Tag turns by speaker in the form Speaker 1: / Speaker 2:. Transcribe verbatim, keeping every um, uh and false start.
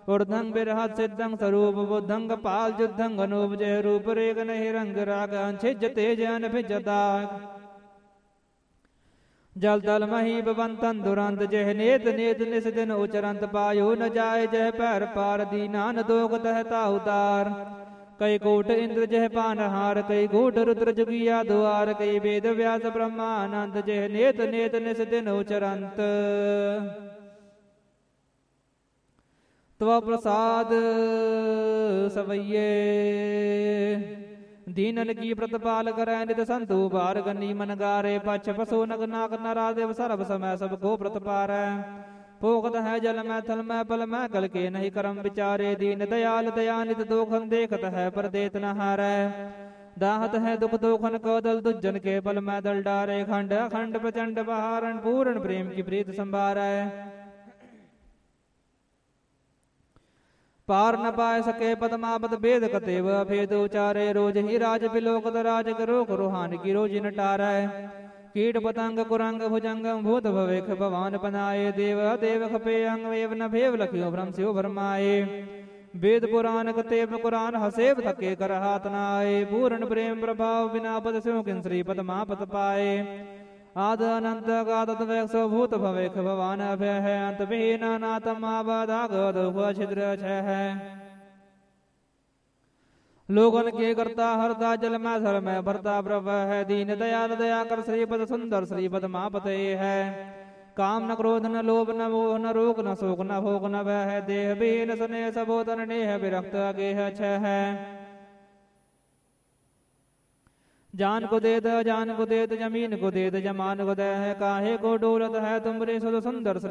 Speaker 1: ऊर्धं बिरहत सिद्धं स्वरूप बुद्धं कपाल जुद्धं अनूप जय रूप रेग नहीं रंग राग अंछिज तेज अनभिजता जल तल मही बंतन दुरंत जह नेत नेत निस दिन उचरंत पायो न जाय जह पैर पार दीनान दोग तहता उतार कई कोट इंद्र जह पानहार कई घूट रुद्र जुगिया द्वार कई वेद व्यास ब्रह्मानंद जह नेत नेत निस दिन उचरंत तव प्रसाद सवैये दीनन की प्रतिपाल करै नित संतु बार गनी मन गारे पछ पसो नग नाग नरादेव सर्व समय सब को प्रतिपारै पोखत है जल में थल में पल में कल के नहीं करम विचारे दीन दयाल दयानित दोखन देखत है पर देत न हारै दाहत है दुख दोखन को दल दुजन के पल में दल डारे खंड अखंड प्रचंड बहारण पूर्ण प्रेम की प्रीत संभारै पार न पाए सके पदमापद भेद कतेव भेद उचारे रोज ही राज बिलोकत राज करो रोहान की रोज नटारै कीट पतंग कुरंग भुजंगम भूत भवेख भवान पनाए देव देव खपे अंग वेव न भेव लखियो भ्रम स्यो भरमाए वेद पुराण कतेव कुरान हसेव थके कर हाथ नाए पूर्ण प्रेम प्रभाव बिना पद स्यो किन श्री पदमापत पाए आद अनंत गादत वैक्सो भूत भवेख भवान अभय है अंत विहीन नातम आबादागत छिद्र छह है लोगन के करता हरता जल में धर में भरता प्रभ है दीन दयाल दया कर श्रीपद सुंदर श्रीपद मापते है काम न क्रोध न लोभ न मोह न रोग न शोक न भोग न भय है देह बीन सने सबोधन नेह विरक्त गेह छह है जान को देत जान को देत जमीन को देत जमान को दे है काहे को डोलत है तुमरे सुध सुंदर